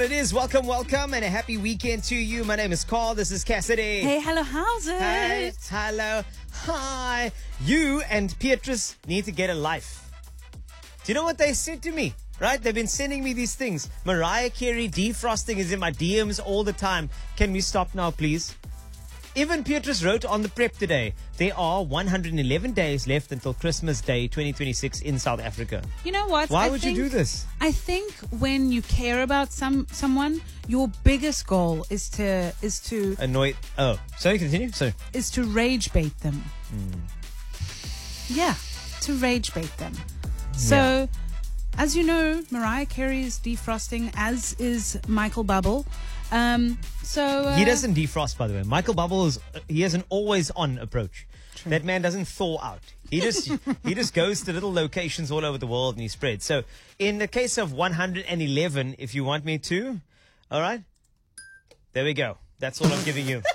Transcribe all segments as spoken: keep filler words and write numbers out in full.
It is. Welcome, welcome, and a happy weekend to you. My name is Carl. This is Cassidy. Hey, hello, how's it? Hi, hello, hi. You and Beatrice need to get a life. Do you know what they said to me? Right? They've been sending me these things. Mariah Carey defrosting is in my D Ms all the time. Can we stop now, please? Even Beatrice wrote on the prep today, there are one hundred eleven days left until Christmas Day twenty twenty-six in South Africa. You know what? Why I would think, you do this? I think when you care about some someone, your biggest goal is to is to Annoy. Oh, sorry, continue. Sorry. is to rage bait them. Mm. Yeah, to rage bait them. So, Yeah. as you know, Mariah Carey is defrosting, as is Michael Bublé. Um, so uh, He doesn't defrost, by the way. Michael Bublé is he has an always-on approach. True. That man doesn't thaw out. He just he just goes to little locations all over the world and he spreads. So, in the case of one hundred eleven, if you want me to, all right, there we go. That's all I'm giving you.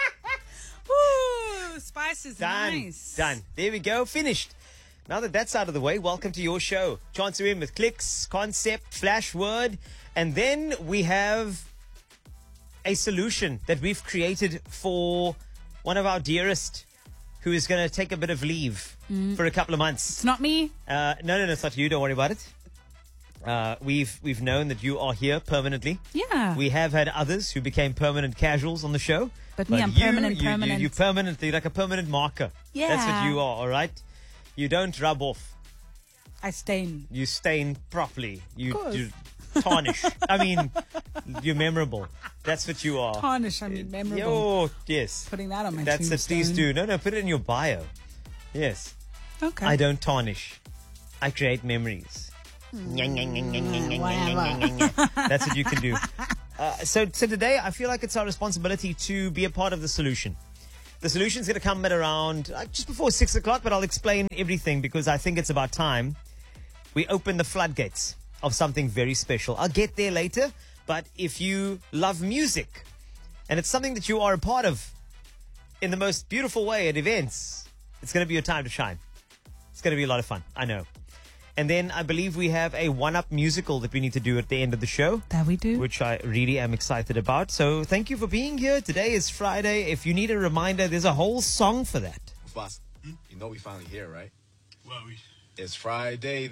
Woo, spice is Done. nice. Done. There we go. Finished. Now that that's out of the way, welcome to your show. Chance to win with clicks, concept, flash word, and then we have a solution that we've created for one of our dearest who is going to take a bit of leave Mm. for a couple of months. It's not me. Uh, no, no, no, it's not you. Don't worry about it. Uh, we've we've known that you are here permanently. Yeah. We have had others who became permanent casuals on the show. But me, I'm you, permanent, you, permanent. You, you permanently, like a permanent marker. Yeah. That's what you are, all right? You don't rub off. I stain. You stain properly. You, course. you tarnish. I mean, you're memorable. That's what you are. Tarnish, I mean, memorable. Yo, yes. Putting that on my That's it. Please tombstone. do. No, no, put it in your bio. Yes. Okay. I don't tarnish. I create memories. That's what you can do. Uh, so, so today, I feel like it's our responsibility to be a part of the solution. The solution is going to come at around uh, just before six o'clock, but I'll explain everything because I think it's about time we open the floodgates of something very special. I'll get there later, but if you love music and it's something that you are a part of in the most beautiful way at events, it's going to be your time to shine. It's going to be a lot of fun. I know. And then I believe we have a one-up musical that we need to do at the end of the show. That we do. Which I really am excited about. So thank you for being here. Today is Friday. If you need a reminder, there's a whole song for that. Boss, you know we finally here, right? Well, we... It's Friday.